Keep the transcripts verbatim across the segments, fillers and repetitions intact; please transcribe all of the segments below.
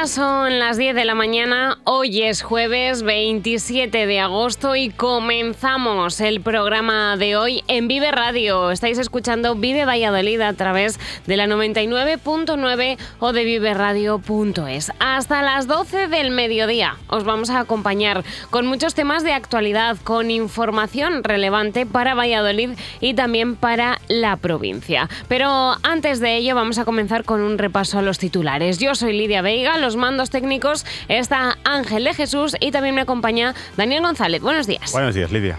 Ya son las diez de la mañana, hoy es jueves veintisiete de agosto y comenzamos el programa de hoy en Vive Radio. Estáis escuchando Vive Valladolid a través de la noventa y nueve punto nueve o de vive radio punto es. Hasta las doce del mediodía os vamos a acompañar con muchos temas de actualidad, con información relevante para Valladolid y también para la provincia. Pero antes de ello vamos a comenzar con un repaso a los titulares. Yo soy Lidia Veiga. Los mandos técnicos está Ángel de Jesús y también me acompaña Daniel González. Buenos días. Buenos días, Lidia.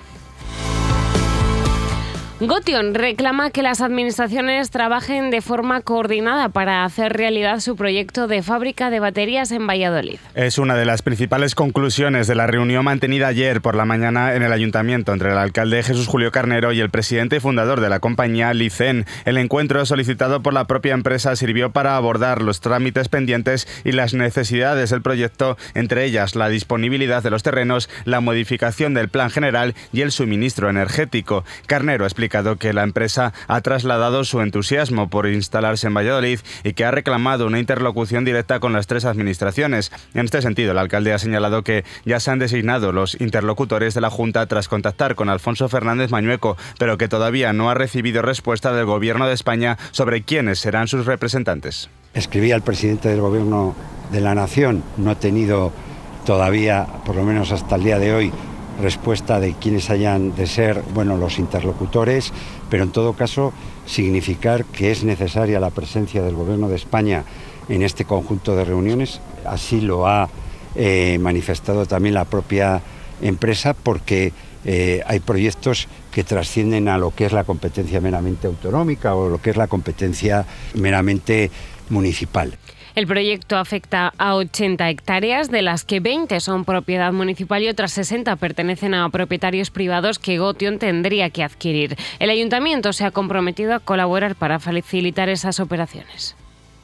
Gotion reclama que las administraciones trabajen de forma coordinada para hacer realidad su proyecto de fábrica de baterías en Valladolid. Es una de las principales conclusiones de la reunión mantenida ayer por la mañana en el Ayuntamiento entre el alcalde Jesús Julio Carnero y el presidente y fundador de la compañía, Licen. El encuentro, solicitado por la propia empresa, sirvió para abordar los trámites pendientes y las necesidades del proyecto, entre ellas la disponibilidad de los terrenos, la modificación del plan general y el suministro energético. Carnero explica que la empresa ha trasladado su entusiasmo por instalarse en Valladolid y que ha reclamado una interlocución directa con las tres administraciones. En este sentido, el alcalde ha señalado que ya se han designado los interlocutores de la Junta tras contactar con Alfonso Fernández Mañueco, pero que todavía no ha recibido respuesta del Gobierno de España sobre quiénes serán sus representantes. Escribí al presidente del Gobierno de la Nación, no he tenido todavía, por lo menos hasta el día de hoy, respuesta de quienes hayan de ser, bueno, los interlocutores, pero en todo caso significar que es necesaria la presencia del Gobierno de España en este conjunto de reuniones. Así lo ha eh, manifestado también la propia empresa, porque eh, hay proyectos que trascienden a lo que es la competencia meramente autonómica o lo que es la competencia meramente municipal. El proyecto afecta a ochenta hectáreas, de las que veinte son propiedad municipal y otras sesenta pertenecen a propietarios privados que Gotion tendría que adquirir. El ayuntamiento se ha comprometido a colaborar para facilitar esas operaciones.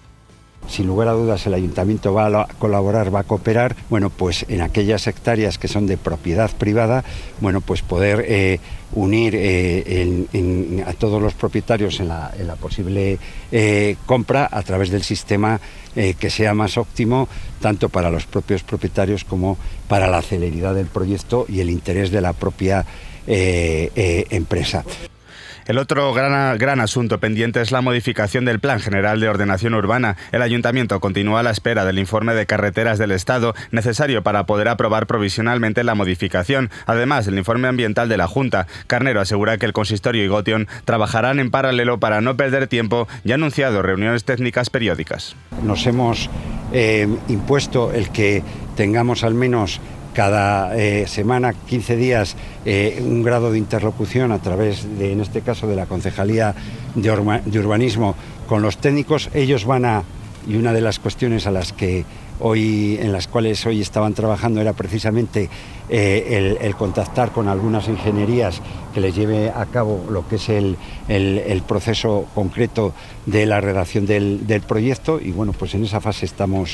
Sin lugar a dudas, el ayuntamiento va a colaborar, va a cooperar, bueno, pues en aquellas hectáreas que son de propiedad privada, bueno, pues poder eh, unir eh, en, en, a todos los propietarios en la, en la posible eh, compra a través del sistema eh, que sea más óptimo, tanto para los propios propietarios como para la celeridad del proyecto y el interés de la propia eh, eh, empresa. El otro gran, gran asunto pendiente es la modificación del Plan General de Ordenación Urbana. El Ayuntamiento continúa a la espera del informe de carreteras del Estado, necesario para poder aprobar provisionalmente la modificación, además del informe ambiental de la Junta. Carnero asegura que el Consistorio y Gotion trabajarán en paralelo para no perder tiempo y ha anunciado reuniones técnicas periódicas. Nos hemos eh, impuesto el que tengamos al menos cada eh, semana, quince días, eh, un grado de interlocución a través de, en este caso, de la Concejalía de, Urba, de Urbanismo con los técnicos. Ellos van a, y una de las cuestiones a las que hoy, en las cuales hoy estaban trabajando era precisamente eh, el, el contactar con algunas ingenierías que les lleve a cabo lo que es el, el, el proceso concreto de la redacción del, del proyecto, y bueno, pues en esa fase estamos.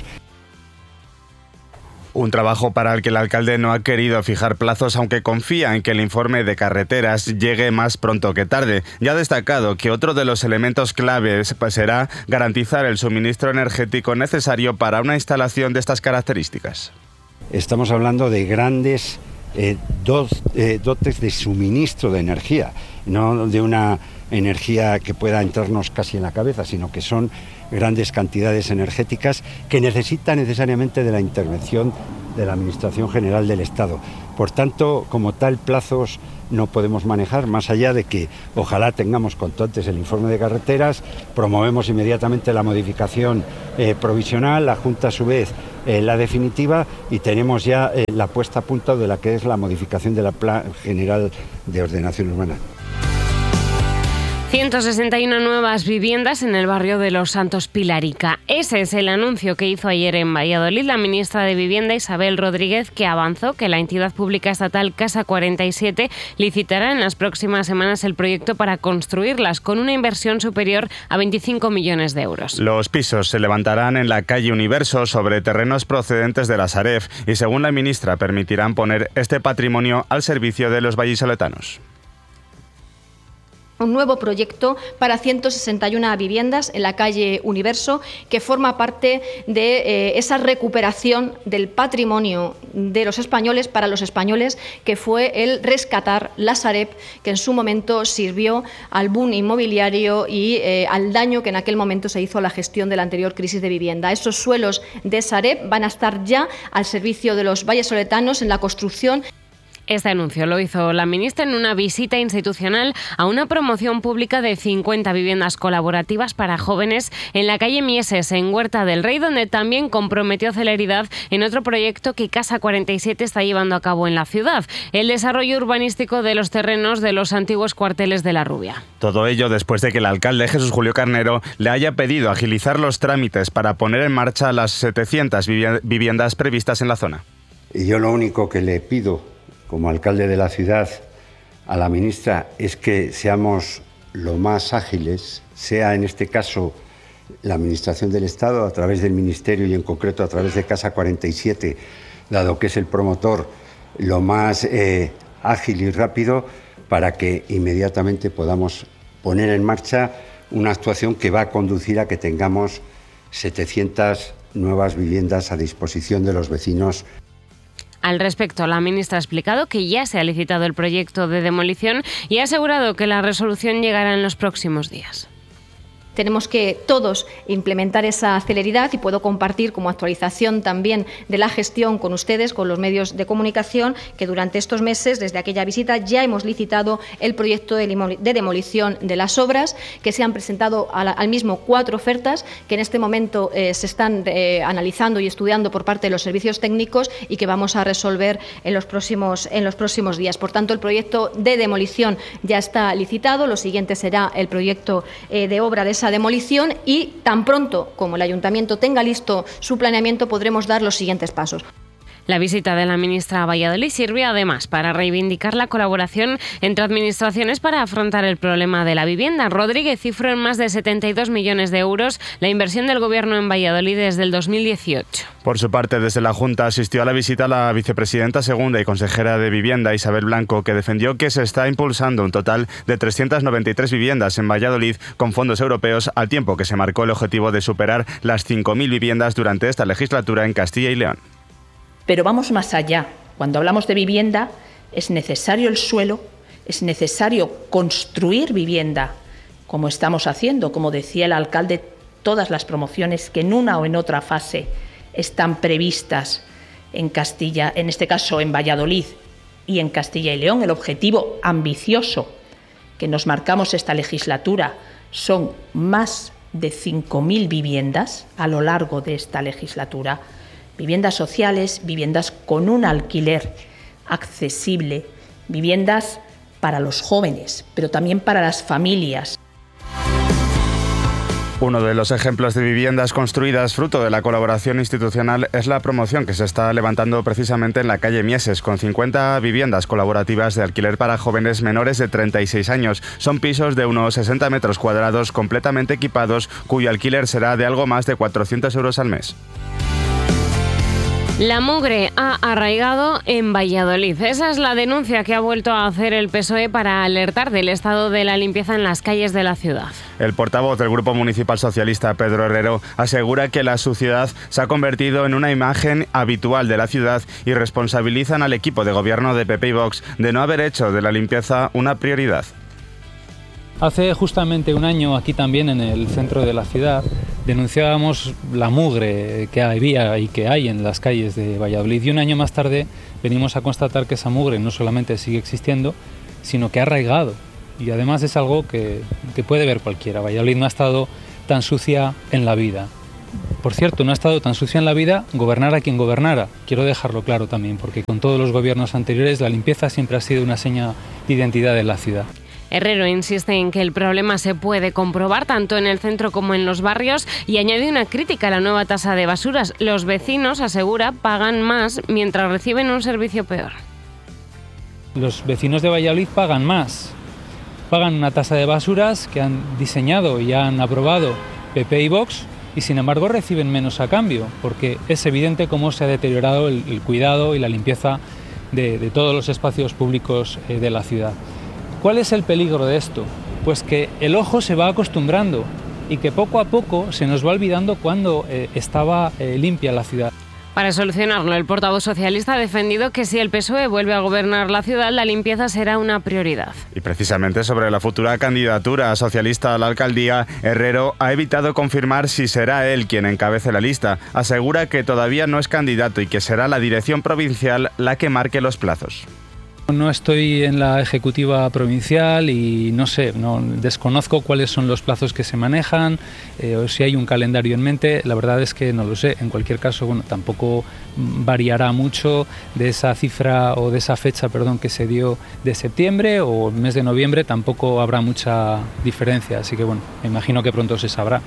Un trabajo para el que el alcalde no ha querido fijar plazos, aunque confía en que el informe de carreteras llegue más pronto que tarde. Ya ha destacado que otro de los elementos claves será garantizar el suministro energético necesario para una instalación de estas características. Estamos hablando de grandes eh, dos, eh, dotes de suministro de energía, no de una energía que pueda entrarnos casi en la cabeza, sino que son grandes cantidades energéticas que necesitan necesariamente de la intervención de la Administración General del Estado. Por tanto, como tal, plazos no podemos manejar, más allá de que ojalá tengamos cuanto antes el informe de carreteras, promovemos inmediatamente la modificación eh, provisional, la Junta a su vez eh, la definitiva, y tenemos ya eh, la puesta a punto de la que es la modificación del Plan General de Ordenación Urbana. ciento sesenta y uno nuevas viviendas en el barrio de Los Santos Pilarica. Ese es el anuncio que hizo ayer en Valladolid la ministra de Vivienda, Isabel Rodríguez, que avanzó que la entidad pública estatal Casa cuarenta y siete licitará en las próximas semanas el proyecto para construirlas, con una inversión superior a veinticinco millones de euros. Los pisos se levantarán en la calle Universo sobre terrenos procedentes de la Sareb y, según la ministra, permitirán poner este patrimonio al servicio de los vallisoletanos. un nuevo proyecto para ciento sesenta y una viviendas en la calle Universo, que forma parte de eh, esa recuperación del patrimonio de los españoles para los españoles, que fue el rescatar la Sareb, que en su momento sirvió al boom inmobiliario y eh, al daño que en aquel momento se hizo a la gestión de la anterior crisis de vivienda. Esos suelos de Sareb van a estar ya al servicio de los vallesoletanos en la construcción. Este anuncio lo hizo la ministra en una visita institucional a una promoción pública de cincuenta viviendas colaborativas para jóvenes en la calle Mieses, en Huerta del Rey, donde también comprometió celeridad en otro proyecto que Casa cuarenta y siete está llevando a cabo en la ciudad, el desarrollo urbanístico de los terrenos de los antiguos cuarteles de La Rubia. Todo ello después de que el alcalde Jesús Julio Carnero le haya pedido agilizar los trámites para poner en marcha las setecientas viviendas previstas en la zona. Y yo lo único que le pido como alcalde de la ciudad a la ministra es que seamos lo más ágiles, sea en este caso la Administración del Estado a través del Ministerio y en concreto a través de Casa cuarenta y siete, dado que es el promotor, lo más eh, ágil y rápido para que inmediatamente podamos poner en marcha una actuación que va a conducir a que tengamos setecientas nuevas viviendas a disposición de los vecinos. Al respecto, la ministra ha explicado que ya se ha licitado el proyecto de demolición y ha asegurado que la resolución llegará en los próximos días. Tenemos que todos implementar esa celeridad y puedo compartir como actualización también de la gestión con ustedes, con los medios de comunicación, que durante estos meses, desde aquella visita, ya hemos licitado el proyecto de demolición de las obras, que se han presentado al mismo cuatro ofertas, que en este momento eh, se están eh, analizando y estudiando por parte de los servicios técnicos y que vamos a resolver en los próximos, en los próximos días. Por tanto, el proyecto de demolición ya está licitado, lo siguiente será el proyecto eh, de obra de esa demolición y tan pronto como el Ayuntamiento tenga listo su planeamiento podremos dar los siguientes pasos. La visita de la ministra a Valladolid sirvió además para reivindicar la colaboración entre administraciones para afrontar el problema de la vivienda. Rodríguez cifró en más de setenta y dos millones de euros la inversión del Gobierno en Valladolid desde el dos mil dieciocho. Por su parte, desde la Junta asistió a la visita la vicepresidenta segunda y consejera de Vivienda, Isabel Blanco, que defendió que se está impulsando un total de trescientas noventa y tres viviendas en Valladolid con fondos europeos, al tiempo que se marcó el objetivo de superar las cinco mil viviendas durante esta legislatura en Castilla y León. Pero vamos más allá. Cuando hablamos de vivienda, es necesario el suelo, es necesario construir vivienda, como estamos haciendo, como decía el alcalde, todas las promociones que en una o en otra fase están previstas en Castilla, en este caso en Valladolid y en Castilla y León. El objetivo ambicioso que nos marcamos esta legislatura son más de cinco mil viviendas a lo largo de esta legislatura. Viviendas sociales, viviendas con un alquiler accesible, viviendas para los jóvenes, pero también para las familias. Uno de los ejemplos de viviendas construidas fruto de la colaboración institucional es la promoción que se está levantando precisamente en la calle Mieses, con cincuenta viviendas colaborativas de alquiler para jóvenes menores de treinta y seis años. Son pisos de unos sesenta metros cuadrados completamente equipados, cuyo alquiler será de algo más de cuatrocientos euros al mes. La mugre ha arraigado en Valladolid. Esa es la denuncia que ha vuelto a hacer el P S O E para alertar del estado de la limpieza en las calles de la ciudad. El portavoz del Grupo Municipal Socialista, Pedro Herrero, asegura que la suciedad se ha convertido en una imagen habitual de la ciudad y responsabilizan al equipo de gobierno de P P y Vox de no haber hecho de la limpieza una prioridad. Hace justamente un año, aquí también en el centro de la ciudad, denunciábamos la mugre que había y que hay en las calles de Valladolid. Y un año más tarde venimos a constatar que esa mugre no solamente sigue existiendo, sino que ha arraigado. Y además es algo que, que puede ver cualquiera. Valladolid no ha estado tan sucia en la vida. Por cierto, no ha estado tan sucia en la vida gobernara quien gobernara. Quiero dejarlo claro también, porque con todos los gobiernos anteriores la limpieza siempre ha sido una seña de identidad de la ciudad. Herrero insiste en que el problema se puede comprobar tanto en el centro como en los barrios y añade una crítica a la nueva tasa de basuras. Los vecinos, asegura, pagan más mientras reciben un servicio peor. Los vecinos de Valladolid pagan más. Pagan una tasa de basuras que han diseñado y han aprobado P P y Vox y sin embargo reciben menos a cambio, porque es evidente cómo se ha deteriorado el, el cuidado y la limpieza de, de todos los espacios públicos eh, de la ciudad. ¿Cuál es el peligro de esto? Pues que el ojo se va acostumbrando y que poco a poco se nos va olvidando cuando eh, estaba eh, limpia la ciudad. Para solucionarlo, el portavoz socialista ha defendido que si el P S O E vuelve a gobernar la ciudad, la limpieza será una prioridad. Y precisamente sobre la futura candidatura socialista a la alcaldía, Herrero ha evitado confirmar si será él quien encabece la lista. Asegura que todavía no es candidato y que será la dirección provincial la que marque los plazos. No estoy en la ejecutiva provincial y no sé, no desconozco cuáles son los plazos que se manejan eh, o si hay un calendario en mente. La verdad es que no lo sé. En cualquier caso, bueno, tampoco variará mucho de esa cifra o de esa fecha, perdón, que se dio de septiembre o mes de noviembre. Tampoco habrá mucha diferencia. Así que bueno, me imagino que pronto se sabrá.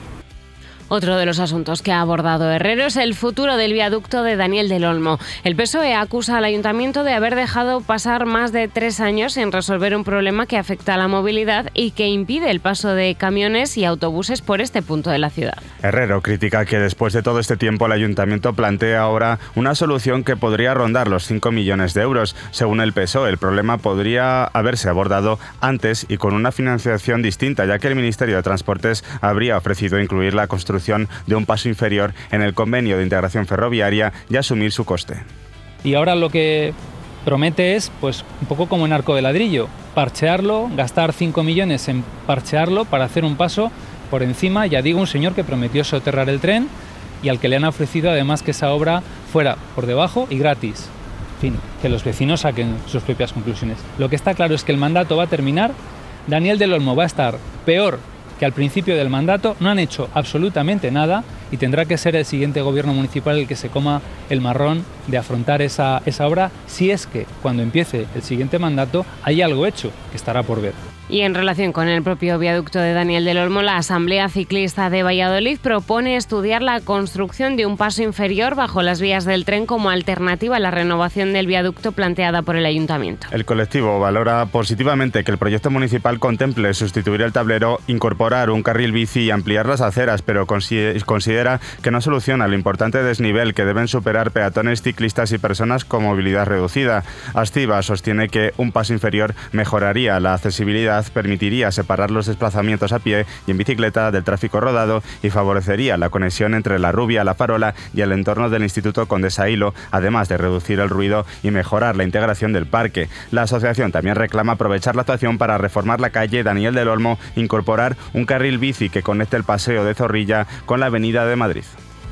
Otro de los asuntos que ha abordado Herrero es el futuro del viaducto de Daniel del Olmo. El P S O E acusa al ayuntamiento de haber dejado pasar más de tres años sin resolver un problema que afecta a la movilidad y que impide el paso de camiones y autobuses por este punto de la ciudad. Herrero critica que después de todo este tiempo el ayuntamiento plantea ahora una solución que podría rondar los cinco millones de euros. Según el P S O E, el problema podría haberse abordado antes y con una financiación distinta, ya que el Ministerio de Transportes habría ofrecido incluir la construcción de un paso inferior en el convenio de integración ferroviaria y asumir su coste. Y ahora lo que promete es, pues, un poco como en arco de ladrillo, parchearlo, gastar cinco millones en parchearlo para hacer un paso por encima, ya digo, un señor que prometió soterrar el tren y al que le han ofrecido además que esa obra fuera por debajo y gratis. En fin, que los vecinos saquen sus propias conclusiones. Lo que está claro es que el mandato va a terminar, Daniel del Olmo va a estar peor que al principio del mandato, no han hecho absolutamente nada y tendrá que ser el siguiente gobierno municipal el que se coma el marrón de afrontar esa, esa obra, si es que cuando empiece el siguiente mandato hay algo hecho que estará por ver. Y en relación con el propio viaducto de Daniel del Olmo, la Asamblea Ciclista de Valladolid propone estudiar la construcción de un paso inferior bajo las vías del tren como alternativa a la renovación del viaducto planteada por el Ayuntamiento. El colectivo valora positivamente que el proyecto municipal contemple sustituir el tablero, incorporar un carril bici y ampliar las aceras, pero considera que no soluciona el importante desnivel que deben superar peatones, ciclistas y personas con movilidad reducida. Astiva sostiene que un paso inferior mejoraría la accesibilidad, permitiría separar los desplazamientos a pie y en bicicleta del tráfico rodado y favorecería la conexión entre La Rubia, La Farola y el entorno del Instituto Condesa Hilo, además de reducir el ruido y mejorar la integración del parque. La asociación también reclama aprovechar la actuación para reformar la calle Daniel del Olmo, incorporar un carril bici que conecte el Paseo de Zorrilla con la Avenida de Madrid.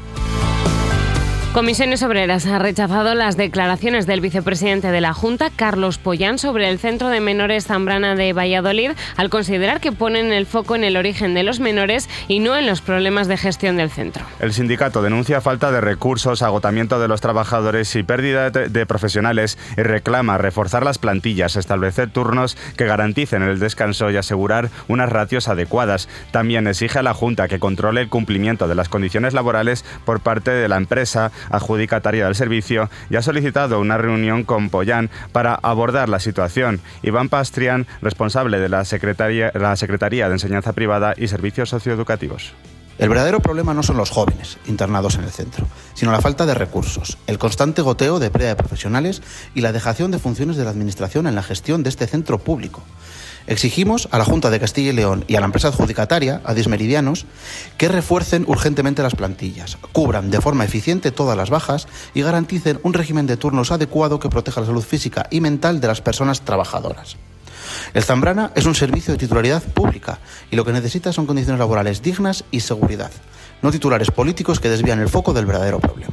Comisiones Obreras ha rechazado las declaraciones del vicepresidente de la Junta, Carlos Pollán, sobre el Centro de Menores Zambrana de Valladolid, al considerar que ponen el foco en el origen de los menores y no en los problemas de gestión del centro. El sindicato denuncia falta de recursos, agotamiento de los trabajadores y pérdida de, de profesionales y reclama reforzar las plantillas, establecer turnos que garanticen el descanso y asegurar unas ratios adecuadas. También exige a la Junta que controle el cumplimiento de las condiciones laborales por parte de la empresa adjudicataria del servicio y ha solicitado una reunión con Pollán para abordar la situación. Iván Pastrián, responsable de la Secretaría, la Secretaría de Enseñanza Privada y Servicios Socioeducativos. El verdadero problema no son los jóvenes internados en el centro, sino la falta de recursos, el constante goteo de pérdida de profesionales y la dejación de funciones de la Administración en la gestión de este centro público. Exigimos a la Junta de Castilla y León y a la empresa adjudicataria, Adis Meridianos, que refuercen urgentemente las plantillas, cubran de forma eficiente todas las bajas y garanticen un régimen de turnos adecuado que proteja la salud física y mental de las personas trabajadoras. El Zambrana es un servicio de titularidad pública y lo que necesita son condiciones laborales dignas y seguridad, no titulares políticos que desvían el foco del verdadero problema.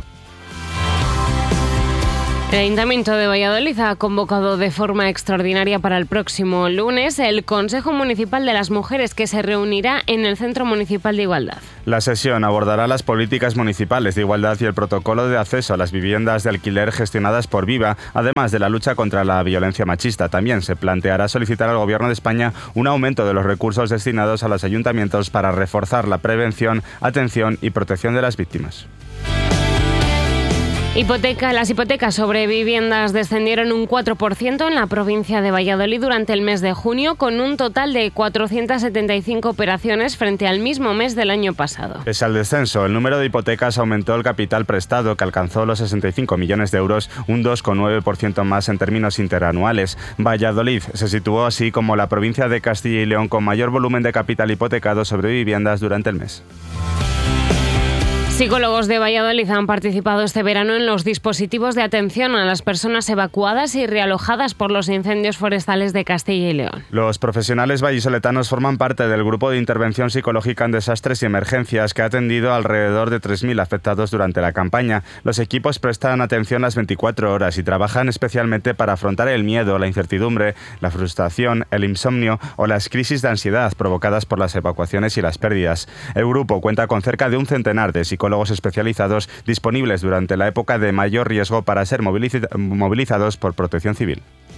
El Ayuntamiento de Valladolid ha convocado de forma extraordinaria para el próximo lunes el Consejo Municipal de las Mujeres, que se reunirá en el Centro Municipal de Igualdad. La sesión abordará las políticas municipales de igualdad y el protocolo de acceso a las viviendas de alquiler gestionadas por Viva, además de la lucha contra la violencia machista. También se planteará solicitar al Gobierno de España un aumento de los recursos destinados a los ayuntamientos para reforzar la prevención, atención y protección de las víctimas. Hipoteca, las hipotecas sobre viviendas descendieron un cuatro por ciento en la provincia de Valladolid durante el mes de junio, con un total de cuatrocientas setenta y cinco operaciones frente al mismo mes del año pasado. Pese al descenso, el número de hipotecas aumentó el capital prestado, que alcanzó los sesenta y cinco millones de euros, un dos coma nueve por ciento más en términos interanuales. Valladolid se situó así como la provincia de Castilla y León con mayor volumen de capital hipotecado sobre viviendas durante el mes. Psicólogos de Valladolid han participado este verano en los dispositivos de atención a las personas evacuadas y realojadas por los incendios forestales de Castilla y León. Los profesionales vallisoletanos forman parte del grupo de intervención psicológica en desastres y emergencias que ha atendido a alrededor de tres mil afectados durante la campaña. Los equipos prestan atención las veinticuatro horas y trabajan especialmente para afrontar el miedo, la incertidumbre, la frustración, el insomnio o las crisis de ansiedad provocadas por las evacuaciones y las pérdidas. El grupo cuenta con cerca de un centenar de psicólogos psicólogos especializados disponibles durante la época de mayor riesgo para ser movilizados por Protección Civil.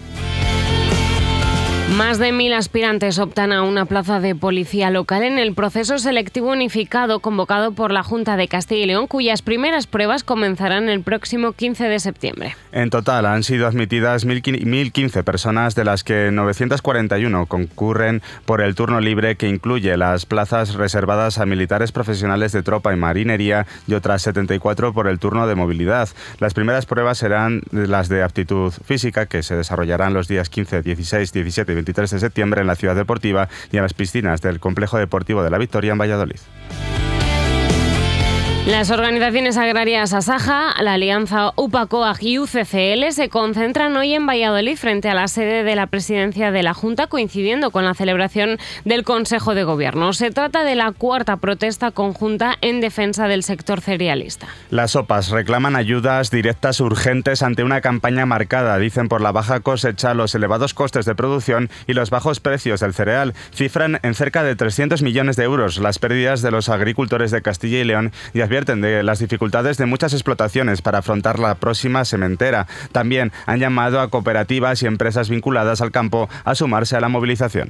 Más de mil aspirantes optan a una plaza de policía local en el proceso selectivo unificado convocado por la Junta de Castilla y León, cuyas primeras pruebas comenzarán el próximo quince de septiembre. En total han sido admitidas mil quince personas, de las que novecientas cuarenta y uno concurren por el turno libre, que incluye las plazas reservadas a militares profesionales de tropa y marinería, y otras setenta y cuatro por el turno de movilidad. Las primeras pruebas serán las de aptitud física, que se desarrollarán los días quince, dieciséis, diecisiete y veintitrés de septiembre en la Ciudad Deportiva y en las piscinas del Complejo Deportivo de la Victoria en Valladolid. Las organizaciones agrarias Asaja, la Alianza UPA-COAG y U C C L se concentran hoy en Valladolid frente a la sede de la presidencia de la Junta, coincidiendo con la celebración del Consejo de Gobierno. Se trata de la cuarta protesta conjunta en defensa del sector cerealista. Las OPAs reclaman ayudas directas urgentes ante una campaña marcada, dicen, por la baja cosecha, los elevados costes de producción y los bajos precios del cereal. Cifran en cerca de trescientos millones de euros las pérdidas de los agricultores de Castilla y León y advierten de las dificultades de muchas explotaciones para afrontar la próxima sementera. También han llamado a cooperativas y empresas vinculadas al campo a sumarse a la movilización.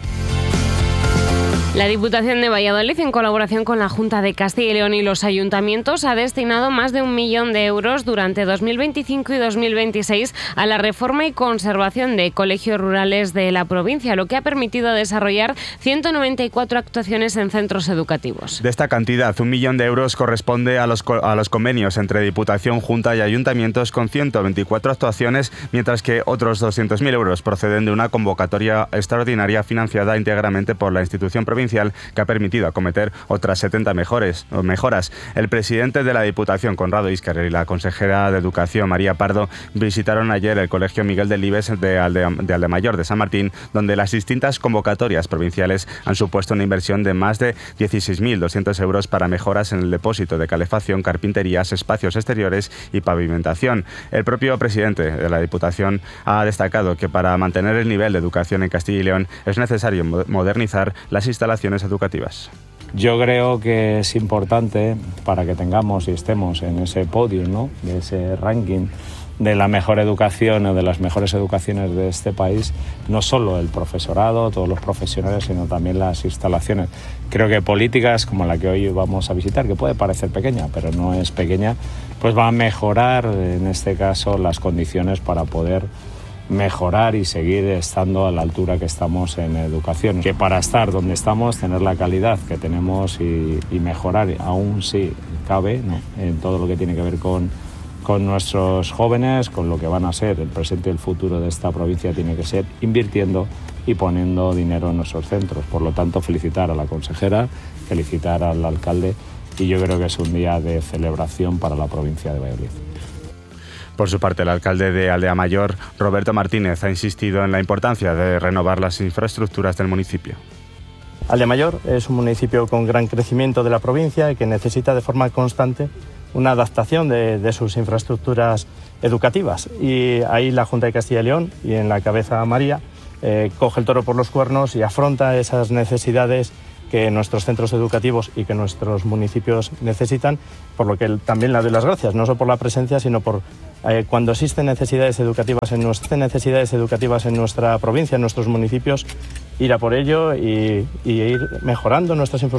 La Diputación de Valladolid, en colaboración con la Junta de Castilla y León y los ayuntamientos, ha destinado más de un millón de euros durante dos mil veinticinco y dos mil veintiséis a la reforma y conservación de colegios rurales de la provincia, lo que ha permitido desarrollar ciento noventa y cuatro actuaciones en centros educativos. De esta cantidad, un millón de euros corresponde a los, a los convenios entre Diputación, Junta y ayuntamientos con ciento veinticuatro actuaciones, mientras que otros doscientos mil euros proceden de una convocatoria extraordinaria financiada íntegramente por la institución provincial, que ha permitido acometer otras setenta mejores, o mejoras. El presidente de la Diputación, Conrado Íscar, y la consejera de Educación, María Pardo, visitaron ayer el Colegio Miguel Delibes de, Alde, de Aldemayor de San Martín, donde las distintas convocatorias provinciales han supuesto una inversión de más de dieciséis mil doscientos euros para mejoras en el depósito de calefacción, carpinterías, espacios exteriores y pavimentación. El propio presidente de la Diputación ha destacado que para mantener el nivel de educación en Castilla y León es necesario modernizar las instalaciones educativas. Yo creo que es importante para que tengamos y estemos en ese podio, ¿no?, de ese ranking de la mejor educación o de las mejores educaciones de este país, no solo el profesorado, todos los profesionales, sino también las instalaciones. Creo que políticas como la que hoy vamos a visitar, que puede parecer pequeña, pero no es pequeña, pues va a mejorar, en este caso, las condiciones para poder mejorar y seguir estando a la altura que estamos en educación. Que para estar donde estamos, tener la calidad que tenemos y, y mejorar, aún sí cabe, ¿no?, en todo lo que tiene que ver con, con nuestros jóvenes, con lo que van a ser el presente y el futuro de esta provincia, tiene que ser invirtiendo y poniendo dinero en nuestros centros. Por lo tanto, felicitar a la consejera, felicitar al alcalde, y yo creo que es un día de celebración para la provincia de Valladolid. Por su parte, el alcalde de Aldea Mayor, Roberto Martínez, ha insistido en la importancia de renovar las infraestructuras del municipio. Aldea Mayor es un municipio con gran crecimiento de la provincia y que necesita de forma constante una adaptación de, de sus infraestructuras educativas. Y ahí la Junta de Castilla y León, y en la cabeza María, eh, coge el toro por los cuernos y afronta esas necesidades que nuestros centros educativos y que nuestros municipios necesitan, por lo que también le doy las gracias, no solo por la presencia, sino por eh, cuando existen necesidades educativas en nuestras necesidades educativas en nuestra provincia, en nuestros municipios, ir a por ello y, y ir mejorando nuestras infraestructuras.